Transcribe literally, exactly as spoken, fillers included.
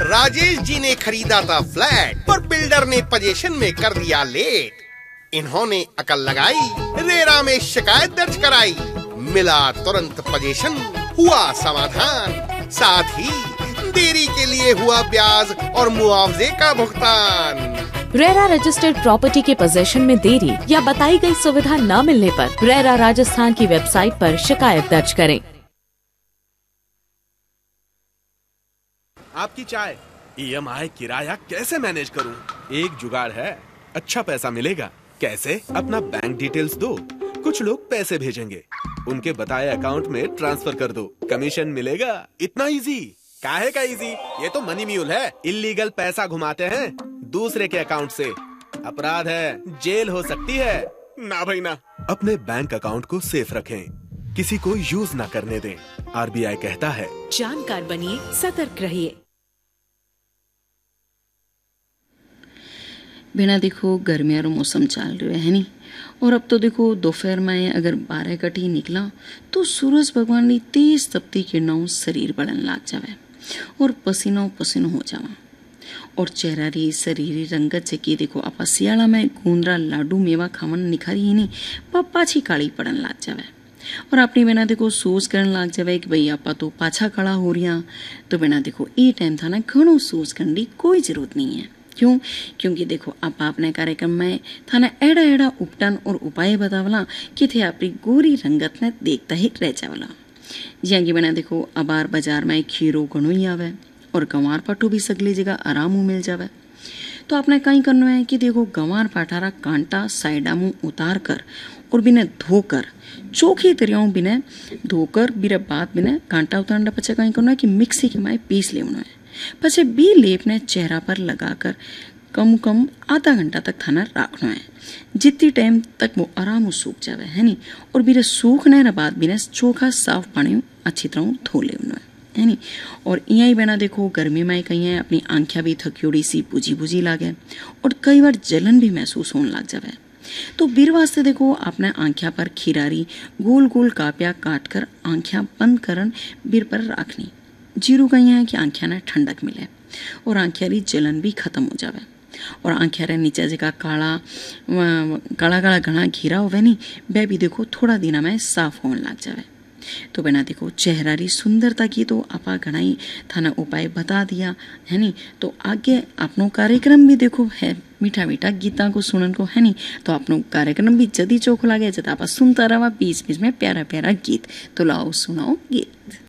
राजेश जी ने खरीदा था फ्लैट, पर बिल्डर ने पोजीशन में कर दिया लेट। इन्होंने अकल लगाई, रेरा में शिकायत दर्ज कराई, मिला तुरंत पोजीशन, हुआ समाधान, साथ ही देरी के लिए हुआ ब्याज और मुआवजे का भुगतान। रेरा रजिस्टर्ड प्रॉपर्टी के पोजीशन में देरी या बताई गई सुविधा न मिलने पर रेरा राजस्थान की वेबसाइट पर शिकायत दर्ज करें। आपकी चाय। ईएमआई किराया कैसे मैनेज करूं? एक जुगाड़ है, अच्छा पैसा मिलेगा। कैसे? अपना बैंक डिटेल्स दो, कुछ लोग पैसे भेजेंगे, उनके बताए अकाउंट में ट्रांसफर कर दो, कमीशन मिलेगा। इतना इजी? काहे का इजी? ये तो मनी म्यूल है। इल्लीगल पैसा घुमाते हैं दूसरे के अकाउंट से, अपराध है, जेल हो सकती है। ना भाई ना। अपने बैंक अकाउंट को सेफ रखें, किसी को यूज ना करने दें। आरबीआई कहता है, जानकार बनिए, सतर्क रहिए। बिना देखो गर्मियां रो मौसम चल रहा है नी, और अब तो देखो दोपहर में अगर बारह कटी निकला तो सूरज भगवान की तेज तपती किरणों शरीर बढ़न लग जावे और पसीनो पसीनो हो जावा, और चेहरा री शरीरी रंगत से की देखो आपा सियाला में गूंदरा लाडू मेवा खावन निखारी ही नहीं पर पाछी काली पड़न लग जावे, और अपनी बिना देखो सोच करन लग जावे कि भाई आपा तो पाछा काला हो रिया। तो बिना देखो ये टाइम था ना घणो सोच करने की कोई जरूरत नहीं है। क्यों? क्योंकि देखो आप अपने कार्यक्रम में थाना एड़ा एड़ा उपटन और उपाय बतावला कि थे अपनी गोरी रंगत ने देखता ही रह जावला। ज्यां की बिना देखो अबार बाजार में खीरो घणो ही आवे और गंवार पाठो भी सगली जगह आराम मिल जावे। तो आपने कहीं करना है कि देखो गंवार पाठारा कांटा साइडा मुंह उतार कर और बिना धोकर चोखी तरह बिना धोकर बिरे बाद बिना कांटा उतारने पचे कहीं करना है कि मिक्सी के माए पीस लेना है, पचे बी लेप ने चेहरा पर लगाकर कम कम आधा घंटा तक थाना रखना है, जितनी टाइम तक वो आराम सूख जावे है नी। और बिरे सूखने के बाद बिना चोखा साफ पानी अच्छी तरह धो लेना है है नी। और इं ही बिना देखो गर्मी में कहीं है अपनी आंखें भी थक्योड़ी सी बुझी बुझी लागे और कई बार जलन भी महसूस होने लग जावे। तो बीर वास्ते देखो अपने आंखिया पर खिरारी गोल गोल कापिया काट कर आंखियां बंद करन बीर पर रखनी, जीरो कहीं है कि आंखिया ने ठंडक मिले और आंखियारी जलन भी खत्म हो जावे, और आंखिया नीचे जगह काला काला काला घना घिरा होवे नी वह भी देखो थोड़ा दिन में साफ होने लग जावे। तो बिना देखो चेहरा री सुंदरता की तो आपा घणाई थाना उपाय बता दिया है नी। तो आगे अपनो कार्यक्रम भी देखो है मीठा मीठा गीता को सुनन को है नी। तो अपनो कार्यक्रम भी जदी चोख लागे जब आप सुनता रहा बीच बीच में प्यारा प्यारा गीत। तो लाओ सुनाओ गीत।